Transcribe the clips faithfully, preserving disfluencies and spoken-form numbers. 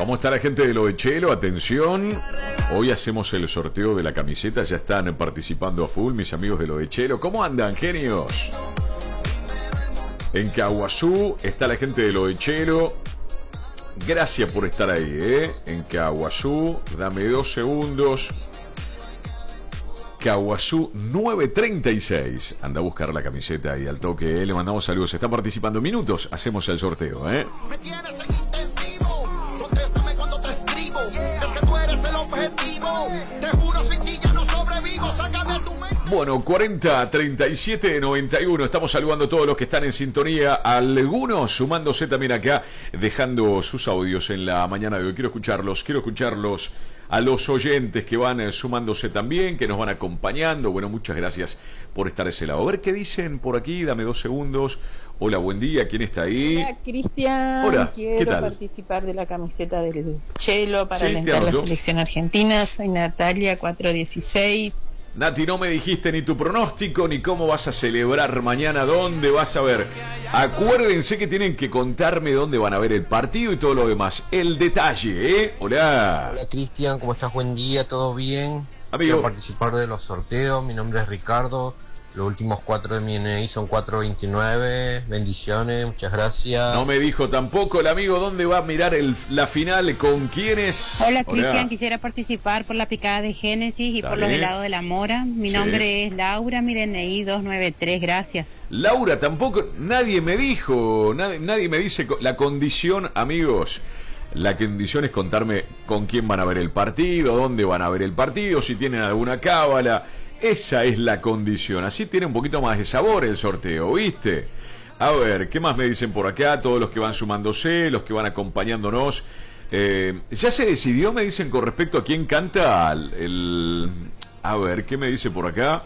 ¿Cómo está la gente de lo de Chelo? Atención, hoy hacemos el sorteo de la camiseta. Ya están participando a full mis amigos de lo de Chelo. ¿Cómo andan, genios? En Caguazú está la gente de lo de Chelo. Gracias por estar ahí, ¿eh? En Caguazú, dame dos segundos. Caguazú nueve treinta y seis. Anda a buscar la camiseta ahí al toque, ¿eh? Le mandamos saludos. Está participando minutos. Hacemos el sorteo, ¿eh? Me tienes en intensivo. Contéstame cuando te escribo. Es que tú eres el objetivo. Te juro, sin ti ya no sobrevivo. Saca de tu mente. Bueno, cuarenta treinta y siete noventa y uno. Estamos saludando a todos los que están en sintonía. Algunos sumándose también acá, dejando sus audios en la mañana de hoy. Quiero escucharlos, quiero escucharlos. A los oyentes que van eh, sumándose también, que nos van acompañando. Bueno, muchas gracias por estar a ese lado. A ver qué dicen por aquí, dame dos segundos. Hola, buen día, ¿quién está ahí? Hola, Cristian. Hola, quiero ¿qué tal? participar de la camiseta del Chelo para Sí, alentar te la anoto. selección argentina. Soy Natalia, cuatro dieciséis. Nati, no me dijiste ni tu pronóstico, ni cómo vas a celebrar mañana, dónde vas a ver. Acuérdense que tienen que contarme dónde van a ver el partido y todo lo demás. El detalle, ¿eh? Hola. Hola Cristian, ¿cómo estás? Buen día, ¿todo bien? Amigo. Quiero participar de los sorteos, mi nombre es Ricardo. Los últimos cuatro de mi N I son cuatro veintinueve. Bendiciones, muchas gracias. No me dijo tampoco el amigo dónde va a mirar el, la final, con quiénes. Hola Cristian, quisiera participar por la picada de Génesis y Dale. por los helados de la Mora. Mi Sí. nombre es Laura, mi D N I dos nueve tres, gracias. Laura, tampoco, nadie me dijo, nadie, nadie me dice co- la condición, amigos. La condición es contarme con quién van a ver el partido, dónde van a ver el partido, si tienen alguna cábala. Esa es la condición. Así tiene un poquito más de sabor el sorteo, ¿viste? A ver, ¿qué más me dicen por acá? Todos los que van sumándose, los que van acompañándonos. Eh, ¿Ya se decidió, me dicen, con respecto a quién canta el, el... A ver, ¿qué me dice por acá?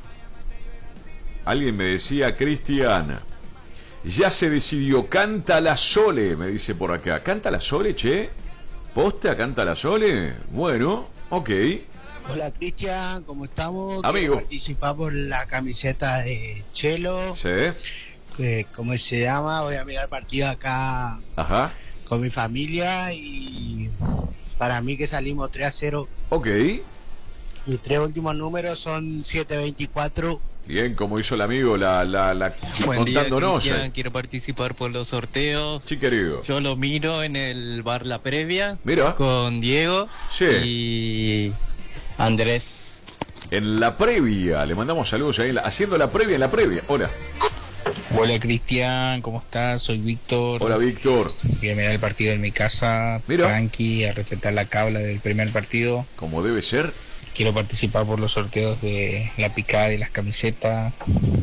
Alguien me decía, Cristian, ya se decidió, canta la Sole, me dice por acá. ¿Canta la Sole, che? ¿Posta, canta la Sole? Bueno, ok. Hola Cristian, ¿cómo estamos? Amigo. Participamos en la camiseta de Chelo. Sí. Que, ¿Cómo se llama? Voy a mirar el partido acá Ajá. con mi familia y para mí que salimos tres a cero. Ok. Mis tres últimos números son siete veinticuatro. Bien, como hizo el amigo, la, la, la Buen día, contándonos. Cristian. eh. Quiero participar por los sorteos. Sí, querido. Yo lo miro en el bar La Previa. Mira. Con Diego. Sí. Y Andrés. En la previa, le mandamos saludos ahí, la- haciendo la previa en la previa. Hola. Hola Cristian, ¿cómo estás? Soy Víctor. Hola, Víctor. Voy a mirar el partido en mi casa, Mira. tranqui, a respetar la cabla del primer partido. Como debe ser. Quiero participar por los sorteos de la picada y las camisetas.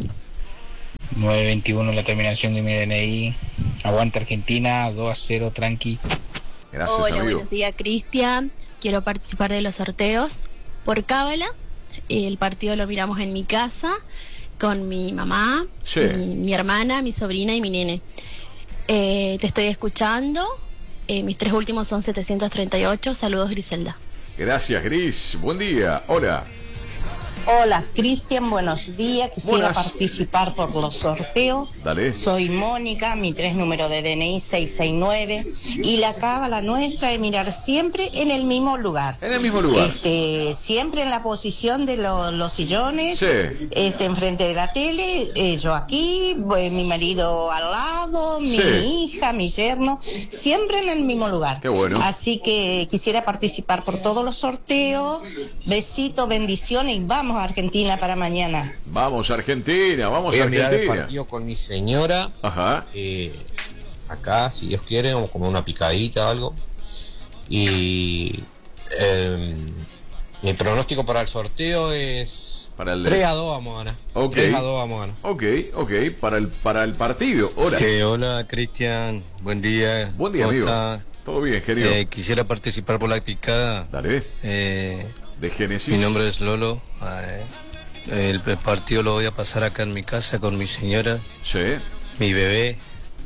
nueve veintiuno la terminación de mi D N I. Aguanta Argentina, dos a cero, tranqui. Gracias, Hola, amigo. buenos días, Cristian. Quiero participar de los sorteos por cábala. El partido lo miramos en mi casa con mi mamá, Sí. mi, mi hermana, mi sobrina y mi nene. Eh, te estoy escuchando. Eh, mis tres últimos son setecientos treinta y ocho. Saludos, Griselda. Gracias, Gris. Buen día. Hola. Hola, Cristian, buenos días. Quisiera Buenas. participar por los sorteos. Dale. Soy Mónica, mi tres número de D N I seiscientos sesenta y nueve y la cábala nuestra es mirar siempre en el mismo lugar. En el mismo lugar. Este, siempre en la posición de lo- los sillones, Sí. este, enfrente de la tele, eh, yo aquí, eh, mi marido al lado, mi Sí. hija, mi yerno, siempre en el mismo lugar. Qué bueno. Así que quisiera participar por todos los sorteos. Besitos, bendiciones y vamos a Argentina para mañana. Vamos, Argentina. Vamos, Voy a mirar el Argentina. partido con mi señora. Ajá. eh, acá, si Dios quiere, o como una picadita o algo. Y eh, mi pronóstico para el sorteo es Para el- tres a dos vamos a ganar. Ok. tres a dos vamos a ganar. Ok, ok. Para el, para el partido. Hola. Eh, hola Cristian, buen día. Buen día, ¿Cómo amigo. está? Todo bien, querido. Eh, quisiera participar por la picada. Dale. Eh, De Génesis. mi nombre es Lolo. Eh, el, el partido lo voy a pasar acá en mi casa con mi señora, Sí. mi bebé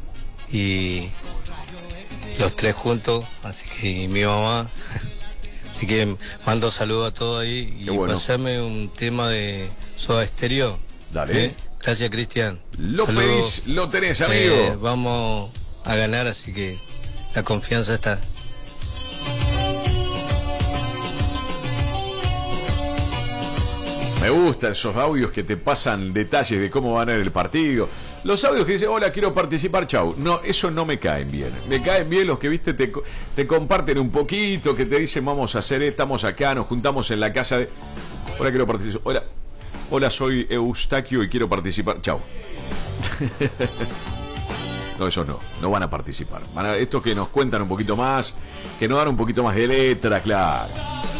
y los tres juntos, así que y mi mamá. Así que mando saludos a todos ahí y Qué bueno. pasarme un tema de Soda Stereo. Dale. ¿Eh? Gracias Cristian. Lo Saludos. pedís, lo tenés, amigo. Eh, vamos a ganar, así que la confianza está. Me gustan esos audios que te pasan detalles de cómo va a ir el partido. Los audios que dicen, hola, quiero participar, chau. No, eso no me caen bien. Me caen bien los que, viste, te, te comparten un poquito, que te dicen, vamos a hacer, estamos acá, nos juntamos en la casa de... Hola, quiero participar. Hola, hola, soy Eustaquio y quiero participar. Chau. No, eso no, no van a participar. Van a, estos que nos cuentan un poquito más, que nos dan un poquito más de letra, claro.